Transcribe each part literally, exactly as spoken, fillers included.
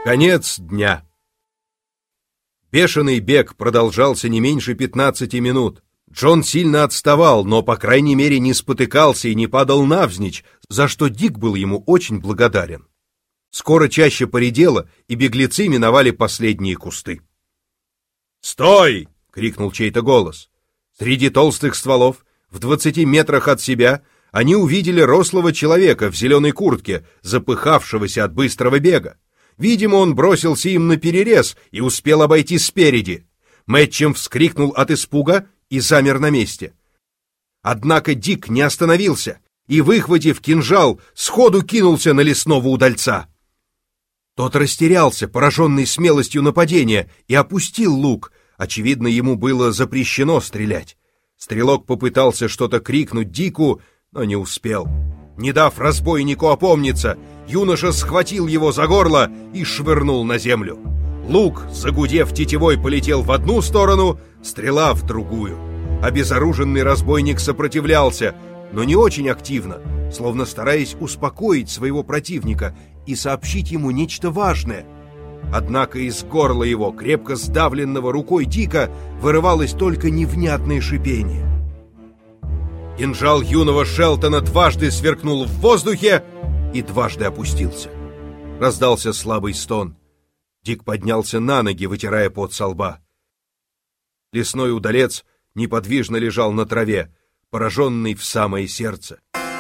Конец дня. Бешеный бег продолжался не меньше пятнадцати минут. Джон сильно отставал, но, по крайней мере, не спотыкался и не падал навзничь, за что Дик был ему очень благодарен. Скоро чаще поредела, и беглецы миновали последние кусты. «Стой!» — крикнул чей-то голос. Среди толстых стволов, в двадцати метрах от себя, они увидели рослого человека в зеленой куртке, запыхавшегося от быстрого бега. Видимо, он бросился им наперерез и успел обойти спереди. Мэтчем вскрикнул от испуга и замер на месте. Однако Дик не остановился и, выхватив кинжал, сходу кинулся на лесного удальца. Тот растерялся, пораженный смелостью нападения, и опустил лук. Очевидно, ему было запрещено стрелять. Стрелок попытался что-то крикнуть Дику, но не успел. Не дав разбойнику опомниться, юноша схватил его за горло и швырнул на землю. Лук, загудев тетивой, полетел в одну сторону, стрела в другую. Обезоруженный разбойник сопротивлялся, но не очень активно, словно стараясь успокоить своего противника и сообщить ему нечто важное. Однако из горла его, крепко сдавленного рукой Дика, вырывалось только невнятное шипение. Кинжал юного Шелтона дважды сверкнул в воздухе и дважды опустился. Раздался слабый стон. Дик поднялся на ноги, вытирая пот со лба. Лесной удалец неподвижно лежал на траве, пораженный в самое сердце.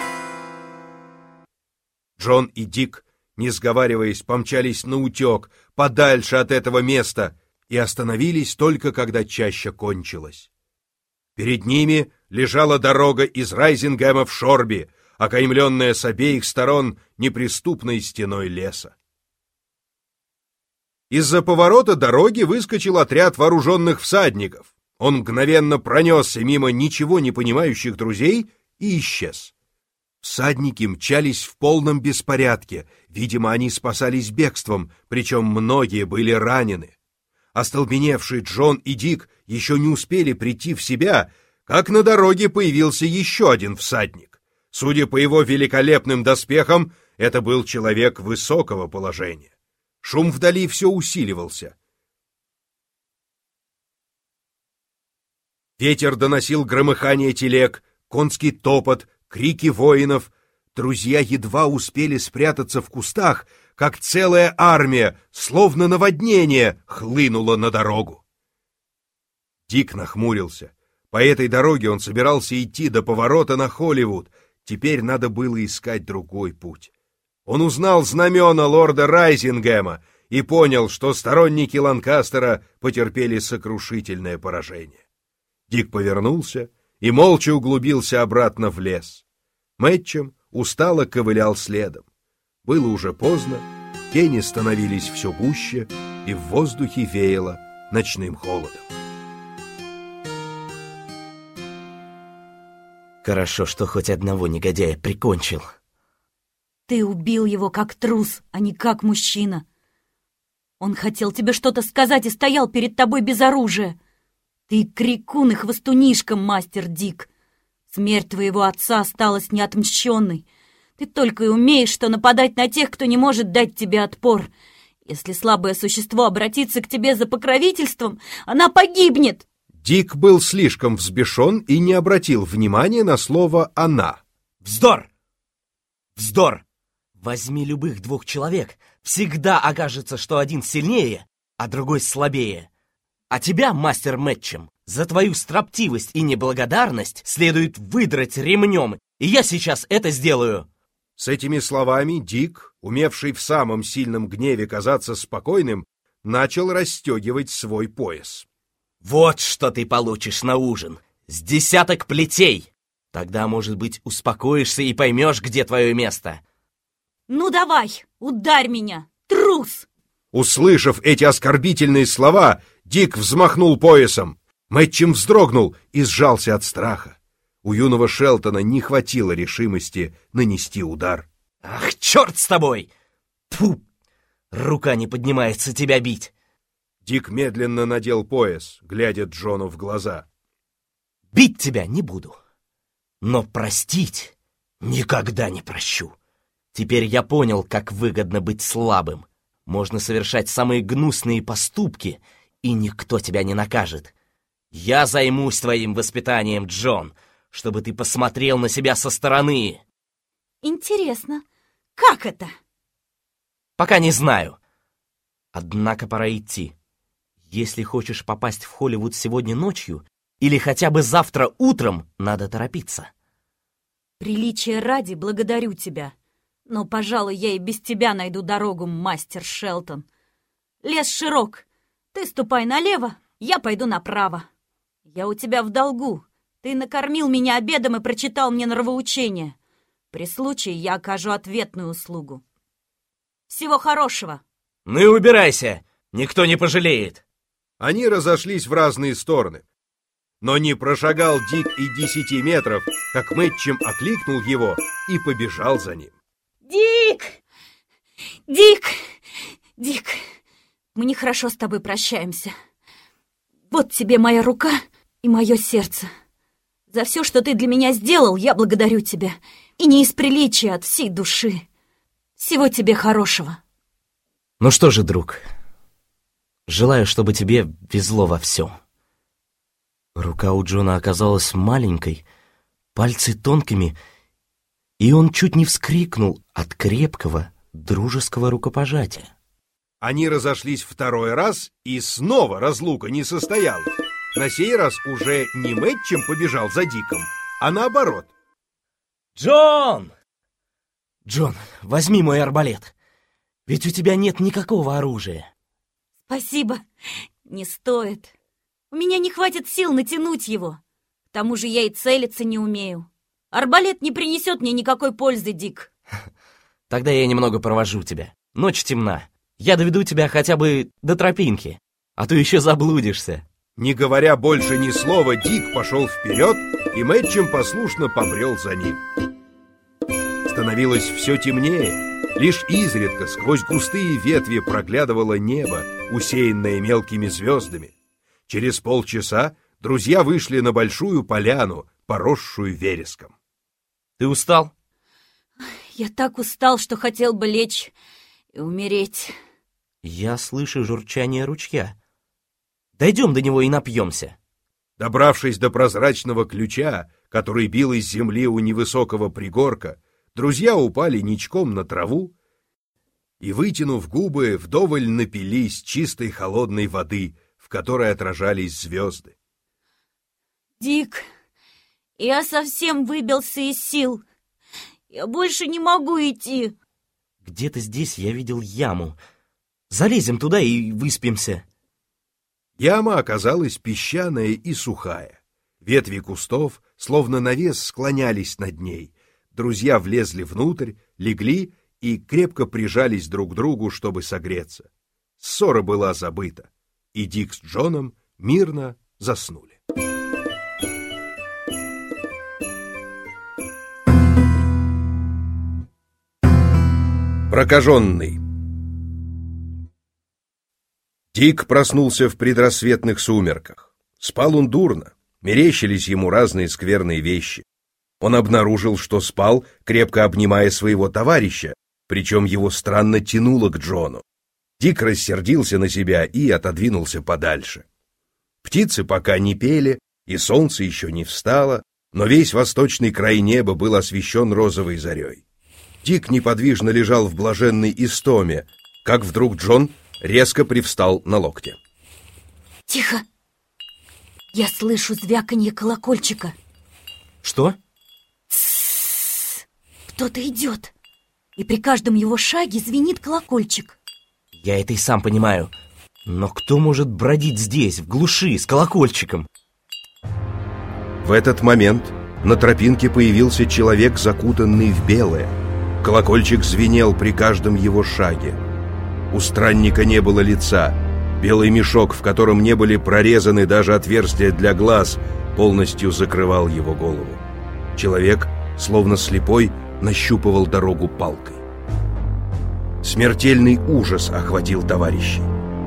Джон и Дик, не сговариваясь, помчались наутек, подальше от этого места, и остановились только когда чаща кончилась. Перед ними лежала дорога из Райзингема в Шорби, окаймленная с обеих сторон неприступной стеной леса. Из-за поворота дороги выскочил отряд вооруженных всадников. Он мгновенно пронесся мимо ничего не понимающих друзей и исчез. Всадники мчались в полном беспорядке, видимо, они спасались бегством, причем многие были ранены. Остолбеневшие Джон и Дик еще не успели прийти в себя, как на дороге появился еще один всадник. Судя по его великолепным доспехам, это был человек высокого положения. Шум вдали все усиливался. Ветер доносил громыхание телег, конский топот, крики воинов. Друзья едва успели спрятаться в кустах, как целая армия, словно наводнение, хлынула на дорогу. Дик нахмурился. По этой дороге он собирался идти до поворота на Холливуд. Теперь надо было искать другой путь. Он узнал знамена лорда Райзингема и понял, что сторонники Ланкастера потерпели сокрушительное поражение. Дик повернулся и молча углубился обратно в лес. Мэтчем устало ковылял следом. Было уже поздно, тени становились все гуще, и в воздухе веяло ночным холодом. Хорошо, что хоть одного негодяя прикончил. Ты убил его как трус, а не как мужчина. Он хотел тебе что-то сказать и стоял перед тобой без оружия. Ты крикун и хвостунишка, мастер Дик. Смерть твоего отца осталась неотмщенной. Ты только и умеешь, что нападать на тех, кто не может дать тебе отпор. Если слабое существо обратится к тебе за покровительством, она погибнет. Дик был слишком взбешен и не обратил внимания на слово «она». Вздор! Вздор! Возьми любых двух человек, всегда окажется, что один сильнее, а другой слабее. А тебя, мастер Мэтчем, за твою строптивость и неблагодарность следует выдрать ремнем, и я сейчас это сделаю. С этими словами Дик, умевший в самом сильном гневе казаться спокойным, начал расстегивать свой пояс. Вот что ты получишь на ужин. С десяток плетей. Тогда, может быть, успокоишься и поймешь, где твое место. Ну давай, ударь меня, трус! Услышав эти оскорбительные слова, Дик взмахнул поясом. Мэтчем вздрогнул и сжался от страха. У юного Шелтона не хватило решимости нанести удар. Ах, черт с тобой! Тьфу! Рука не поднимается тебя бить. Дик медленно надел пояс, глядя Джону в глаза. Бить тебя не буду, но простить никогда не прощу. Теперь я понял, как выгодно быть слабым. можно совершать самые гнусные поступки, и никто тебя не накажет. Я займусь твоим воспитанием, Джон, чтобы ты посмотрел на себя со стороны. Интересно, как это? Пока не знаю. Однако пора идти. Если хочешь попасть в Холливуд сегодня ночью или хотя бы завтра утром, надо торопиться. Приличия ради благодарю тебя. Но, пожалуй, я и без тебя найду дорогу, мастер Шелтон. Лес широк. Ты ступай налево, я пойду направо. Я у тебя в долгу. Ты накормил меня обедом и прочитал мне нравоучение. При случае я окажу ответную услугу. Всего хорошего. Ну и убирайся, никто не пожалеет. Они разошлись в разные стороны. Но не прошагал Дик и десяти метров, как Мэтчем окликнул его и побежал за ним. Дик! Дик! Дик! Мы нехорошо с тобой прощаемся. Вот тебе моя рука и мое сердце. За все, что ты для меня сделал, я благодарю тебя. И не из приличия, от всей души. Всего тебе хорошего. Ну что же, друг, желаю, чтобы тебе везло во всем. Рука у Джона оказалась маленькой, пальцы тонкими, и он чуть не вскрикнул от крепкого, дружеского рукопожатия. Они разошлись второй раз, и снова разлука не состоялась. На сей раз уже не Мэтчем побежал за Диком, а наоборот. «Джон! Джон, возьми мой арбалет, ведь у тебя нет никакого оружия». Спасибо, не стоит. У меня не хватит сил натянуть его. К тому же я и целиться не умею. Арбалет не принесет мне никакой пользы, Дик. Тогда я немного провожу тебя. Ночь темна. Я доведу тебя хотя бы до тропинки, а то еще заблудишься. Не говоря больше ни слова, Дик пошел вперед, и Мэтчем послушно побрел за ним. Становилось все темнее. Лишь изредка сквозь густые ветви проглядывало небо, усеянное мелкими звездами. Через полчаса друзья вышли на большую поляну, поросшую вереском. Ты устал? Я так устал, что хотел бы лечь и умереть. Я слышу журчание ручья. Дойдем до него и напьемся. Добравшись до прозрачного ключа, который бил из земли у невысокого пригорка, друзья упали ничком на траву и, вытянув губы, вдоволь напились чистой холодной воды, в которой отражались звезды. Дик, я совсем выбился из сил. Я больше не могу идти. Где-то здесь я видел яму. Залезем туда и выспимся. Яма оказалась песчаная и сухая. Ветви кустов, словно навес, склонялись над ней. Друзья влезли внутрь, легли и крепко прижались друг к другу, чтобы согреться. Ссора была забыта, и Дик с Джоном мирно заснули. Прокаженный. Дик проснулся в предрассветных сумерках. Спал он дурно, мерещились ему разные скверные вещи. Он обнаружил, что спал, крепко обнимая своего товарища, причем его странно тянуло к Джону. Дик рассердился на себя и отодвинулся подальше. Птицы пока не пели, и солнце еще не встало, но весь восточный край неба был освещен розовой зарей. Дик неподвижно лежал в блаженной истоме, как вдруг Джон резко привстал на локте. Тихо! Я слышу звяканье колокольчика. Что? Тссс! Кто-то идет, и при каждом его шаге звенит колокольчик. Я это и сам понимаю. Но кто может бродить здесь, в глуши, с колокольчиком? В этот момент на тропинке появился человек, закутанный в белое. Колокольчик звенел при каждом его шаге. У странника не было лица. Белый мешок, в котором не были прорезаны даже отверстия для глаз, полностью закрывал его голову. Человек, словно слепой, нащупывал дорогу палкой. Смертельный ужас охватил товарищей.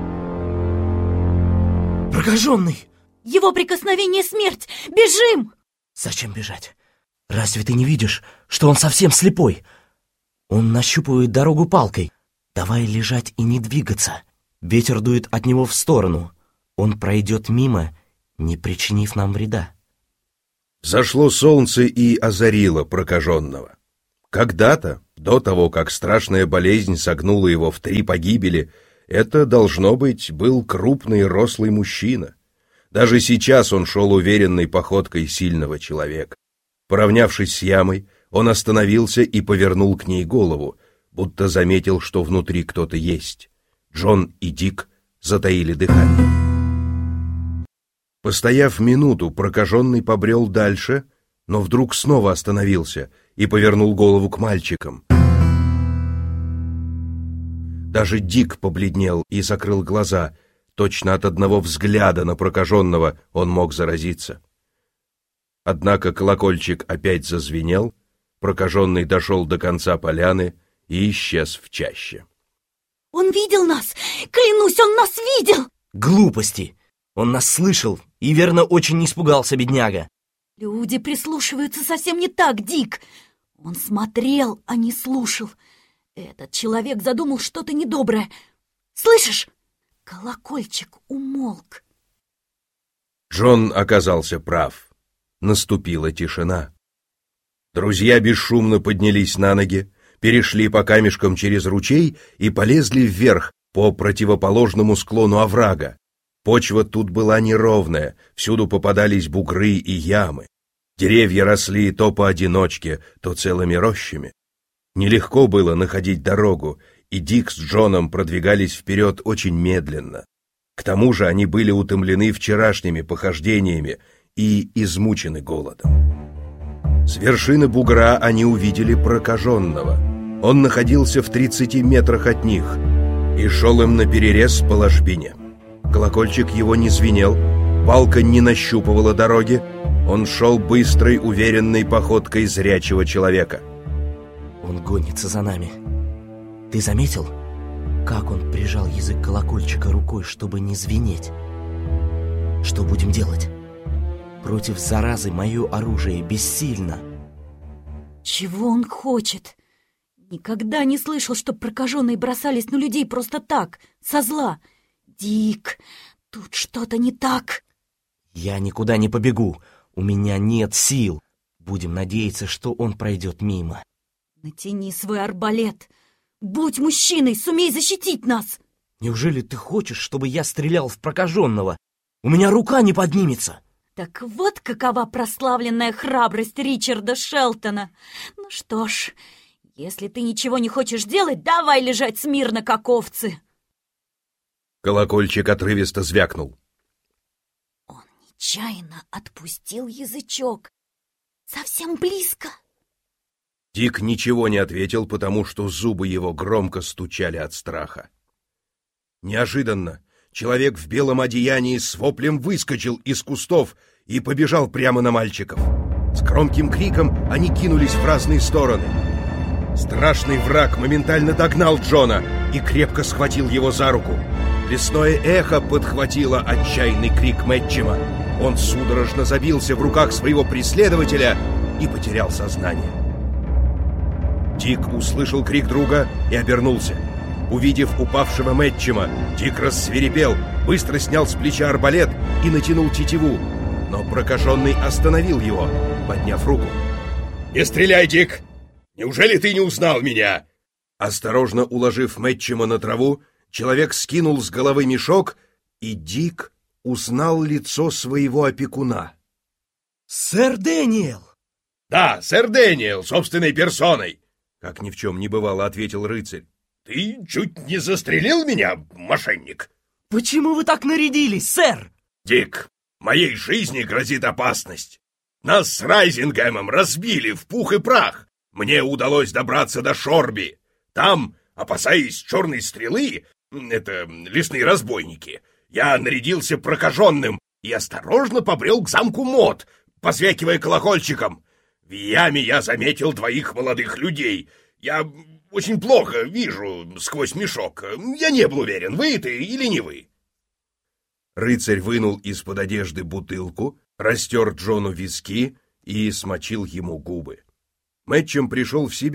Прокаженный! Его прикосновение — смерть! Бежим! Зачем бежать? Разве ты не видишь, что он совсем слепой? Он нащупывает дорогу палкой. Давай лежать и не двигаться. Ветер дует от него в сторону. Он пройдет мимо, не причинив нам вреда. Зашло солнце и озарило прокаженного. Когда-то, до того, как страшная болезнь согнула его в три погибели, это, должно быть, был крупный рослый мужчина. Даже сейчас он шел уверенной походкой сильного человека. Поравнявшись с ямой, он остановился и повернул к ней голову, будто заметил, что внутри кто-то есть. Джон и Дик затаили дыхание. Постояв минуту, прокаженный побрел дальше, но вдруг снова остановился и повернул голову к мальчикам. Даже Дик побледнел и закрыл глаза. Точно от одного взгляда на прокаженного он мог заразиться. Однако колокольчик опять зазвенел, прокаженный дошел до конца поляны и исчез в чаще. Он видел нас! Клянусь, он нас видел! Глупости! Он нас слышал и, верно, очень испугался, бедняга. Люди прислушиваются совсем не так, Дик. Он смотрел, а не слушал. Этот человек задумал что-то недоброе. Слышишь? Колокольчик умолк. Джон оказался прав. Наступила тишина. Друзья бесшумно поднялись на ноги, перешли по камешкам через ручей и полезли вверх по противоположному склону оврага. Почва тут была неровная, всюду попадались бугры и ямы. Деревья росли то поодиночке, то целыми рощами. Нелегко было находить дорогу, и Дик с Джоном продвигались вперед очень медленно. К тому же они были утомлены вчерашними похождениями и измучены голодом. С вершины бугра они увидели прокаженного. Он находился в тридцати метрах от них и шел им наперерез по ложбине. Колокольчик его не звенел, палка не нащупывала дороги, он шел быстрой, уверенной походкой зрячего человека. Он гонится за нами. Ты заметил, как он прижал язык колокольчика рукой, чтобы не звенеть? Что будем делать? Против заразы мое оружие бессильно. Чего он хочет? Никогда не слышал, что прокаженные бросались на людей просто так, со зла. Дик, тут что-то не так. Я никуда не побегу. У меня нет сил. Будем надеяться, что он пройдет мимо. Натяни свой арбалет. Будь мужчиной, сумей защитить нас. Неужели ты хочешь, чтобы я стрелял в прокаженного? У меня рука не поднимется. Так вот какова прославленная храбрость Ричарда Шелтона. Ну что ж, если ты ничего не хочешь делать, давай лежать смирно, как овцы. Колокольчик отрывисто звякнул. Он нечаянно отпустил язычок. Совсем близко. Дик ничего не ответил, потому что зубы его громко стучали от страха. Неожиданно человек в белом одеянии с воплем выскочил из кустов и побежал прямо на мальчиков. С громким криком они кинулись в разные стороны. Страшный враг моментально догнал Джона и крепко схватил его за руку. Лесное эхо подхватило отчаянный крик Мэтчема. Он судорожно забился в руках своего преследователя и потерял сознание. Дик услышал крик друга и обернулся. Увидев упавшего Мэтчема, Дик рассвирепел, быстро снял с плеча арбалет и натянул тетиву. Но прокаженный остановил его, подняв руку. «Не стреляй, Дик! Неужели ты не узнал меня?» Осторожно уложив Мэтчема на траву, человек скинул с головы мешок, и Дик узнал лицо своего опекуна. «Сэр Дэниел!» «Да, сэр Дэниел, собственной персоной!» Как ни в чем не бывало, ответил рыцарь. «Ты чуть не застрелил меня, мошенник!» «Почему вы так нарядились, сэр?» «Дик, моей жизни грозит опасность. Нас с Райзингемом разбили в пух и прах. Мне удалось добраться до Шорби. Там, опасаясь черной стрелы, это лесные разбойники, я нарядился прокаженным и осторожно побрел к замку Мот, позвякивая колокольчиком. В яме я заметил двоих молодых людей. Я очень плохо вижу сквозь мешок. Я не был уверен, вы это или не вы». Рыцарь вынул из-под одежды бутылку, растер Джону виски и смочил ему губы. Мэтчем пришел в себя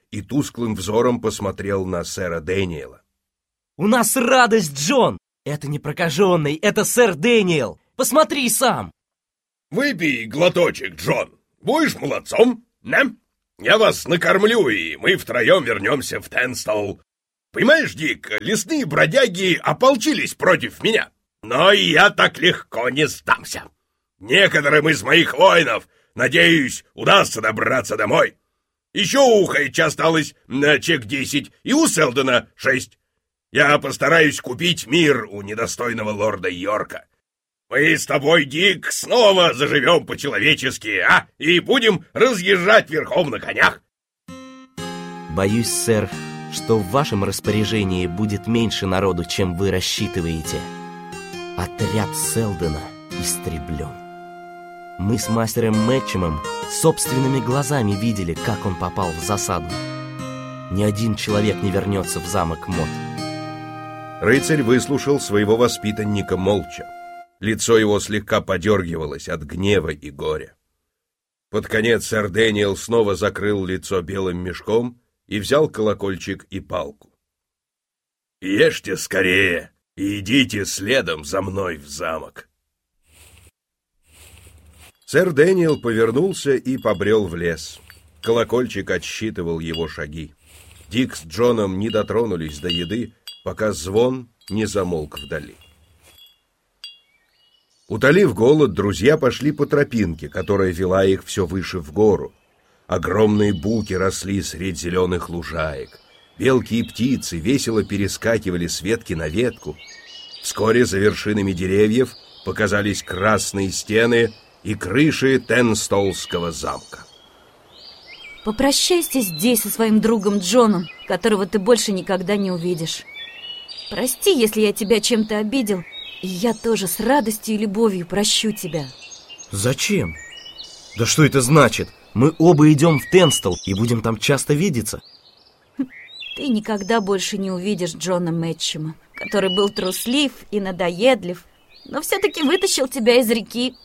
и тусклым взором посмотрел на сэра Дэниела. «У нас радость, Джон! Это не прокаженный, это сэр Дэниел! Посмотри сам!» «Выпей глоточек, Джон. Будешь молодцом, да? Я вас накормлю, и мы втроем вернемся в Тенстол. Понимаешь, Дик, лесные бродяги ополчились против меня, но я так легко не сдамся. Некоторым из моих воинов, надеюсь, удастся добраться домой. Еще у Хэтча осталось на чек десять, и у Селдона шесть. Я постараюсь купить мир у недостойного лорда Йорка. Мы с тобой, Дик, снова заживем по-человечески, а? И будем разъезжать верхом на конях». «Боюсь, сэр, что в вашем распоряжении будет меньше народу, чем вы рассчитываете. Отряд Селдона истреблен. Мы с мастером Мэтчемом собственными глазами видели, как он попал в засаду. Ни один человек не вернется в замок Мот». Рыцарь выслушал своего воспитанника молча. Лицо его слегка подергивалось от гнева и горя. Под конец сэр Дэниел снова закрыл лицо белым мешком и взял колокольчик и палку. «Ешьте скорее и идите следом за мной в замок». Сэр Дэниел повернулся и побрел в лес. Колокольчик отсчитывал его шаги. Дик с Джоном не дотронулись до еды, пока звон не замолк вдали. Утолив голод, друзья пошли по тропинке, которая вела их все выше в гору. Огромные буки росли средь зеленых лужаек. Белки и птицы весело перескакивали с ветки на ветку. Вскоре за вершинами деревьев показались красные стены и крыши Тенстолского замка. Попрощайся здесь со своим другом Джоном, которого ты больше никогда не увидишь. Прости, если я тебя чем-то обидел, и я тоже с радостью и любовью прощу тебя. «Зачем? Да что это значит? Мы оба идем в Тенстол и будем там часто видеться». Ты никогда больше не увидишь Джона Мэтчема, который был труслив и надоедлив, но все-таки вытащил тебя из реки.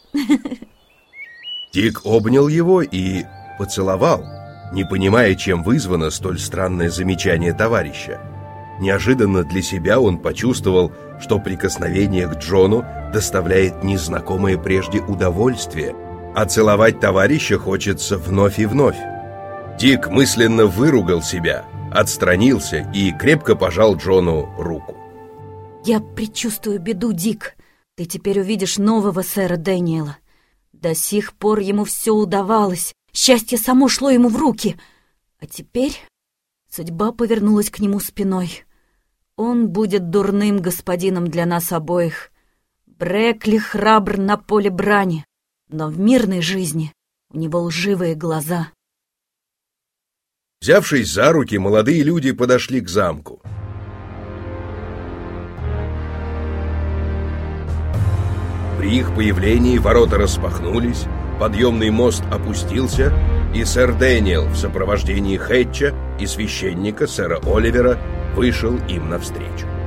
Дик обнял его и поцеловал, не понимая, чем вызвано столь странное замечание товарища. Неожиданно для себя он почувствовал, что прикосновение к Джону доставляет незнакомое прежде удовольствие, а целовать товарища хочется вновь и вновь. Дик мысленно выругал себя, отстранился и крепко пожал Джону руку. Я предчувствую беду, Дик. Ты теперь увидишь нового сэра Дэниела. До сих пор ему все удавалось, счастье само шло ему в руки. А теперь судьба повернулась к нему спиной. Он будет дурным господином для нас обоих. Брекли храбр на поле брани, но в мирной жизни у него лживые глаза. Взявшись за руки, молодые люди подошли к замку. При их появлении ворота распахнулись, подъемный мост опустился, и сэр Дэниел в сопровождении Хэтча и священника сэра Оливера вышел им навстречу.